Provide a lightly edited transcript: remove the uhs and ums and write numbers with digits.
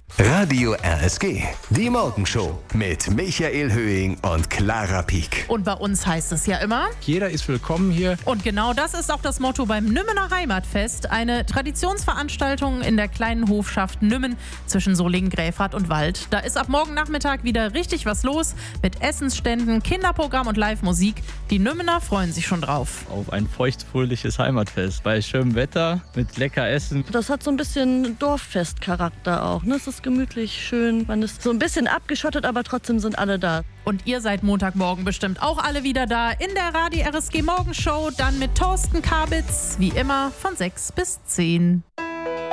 Radio RSG, die Morgenshow mit Michael Höhing und Clara Pieck. Und bei uns heißt es ja immer: Jeder ist willkommen hier. Und genau das ist auch das Motto beim Nümmener Heimatfest. Eine Traditionsveranstaltung in der kleinen Hofschaft Nümmen zwischen Solingen, Gräfrath und Wald. Da ist ab morgen Nachmittag wieder richtig was los mit Essensständen, Kinderprogramm und Live-Musik. Die Nümmener freuen sich schon drauf. Auf ein feuchtfröhliches Heimatfest bei schönem Wetter mit lecker Essen. Das hat so ein bisschen Dorffestcharakter auch. Ne? Es ist gemütlich, schön. Man ist so ein bisschen abgeschottet, aber trotzdem sind alle da. Und ihr seid Montagmorgen bestimmt auch alle wieder da in der Radio RSG Morgenshow. Dann mit Thorsten Kabitz, wie immer von 6 bis 10.